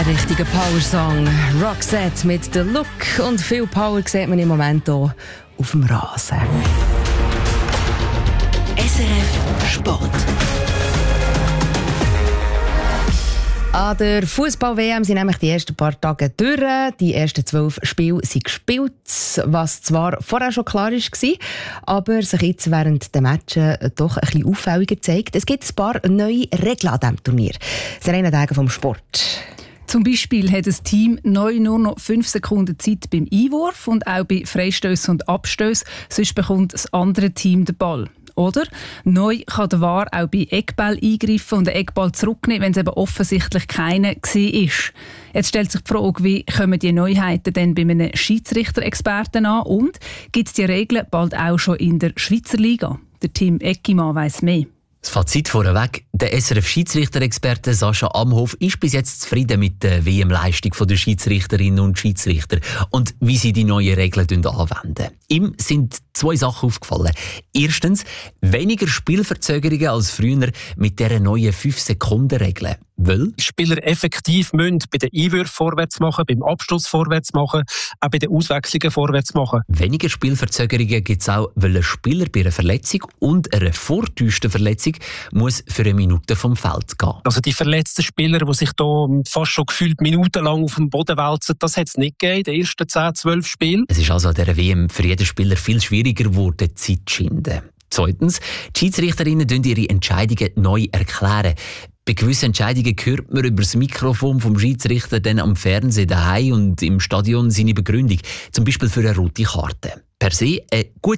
richtiger Power-Song. Roxette mit «The Look». Und viel Power sieht man im Moment hier auf dem Rasen. SRF Sport. An der Fußball-WM sind nämlich die ersten paar Tage durch. Die ersten 12 Spiele sind gespielt, was zwar vorher schon klar war, aber sich jetzt während der Matches doch ein bisschen auffälliger zeigt. Es gibt ein paar neue Regeln an diesem Turnier. Serena Degen vom Sport. Zum Beispiel hat das Team neu nur noch 5 Sekunden Zeit beim Einwurf und auch bei Freistössen und Abstössen, sonst bekommt das andere Team den Ball. Oder neu kann der VAR auch bei Eckball eingreifen und den Eckball zurücknehmen, wenn es eben offensichtlich keiner war. Jetzt stellt sich die Frage, wie kommen die Neuheiten denn bei einem Schiedsrichter-Experten an und gibt es die Regeln bald auch schon in der Schweizer Liga? Der Tim Eckimann weiss mehr. Das Fazit vorweg: Der SRF-Schiedsrichter-Experte Sascha Amhof ist bis jetzt zufrieden mit der WM-Leistung der Schiedsrichterinnen und Schiedsrichter und wie sie die neuen Regeln anwenden. Ihm sind 2 Sachen aufgefallen. Erstens, weniger Spielverzögerungen als früher mit dieser neuen 5-Sekunden-Regel. Weil Spieler effektiv müssen bei den Einwürfen vorwärts machen, beim Abschluss vorwärts machen, auch bei den Auswechslungen vorwärts machen. Weniger Spielverzögerungen gibt es auch, weil ein Spieler bei einer Verletzung und einer vortäuschten Verletzung muss für eine Minute vom Feld gehen. Also die verletzten Spieler, die sich da fast schon gefühlt minutenlang auf dem Boden wälzen, das hat es nicht gegeben in den ersten 10, 12 Spielen. Es ist also an dieser WM für jeden Spieler viel schwieriger geworden, Zeit zu schinden. Zweitens, die Schiedsrichterinnen erklären ihre Entscheidungen neu erklären. Bei gewissen Entscheidungen hört man über das Mikrofon vom Schiedsrichter dann am Fernsehen daheim und im Stadion seine Begründung, zum Beispiel für eine rote Karte. Per se eine gute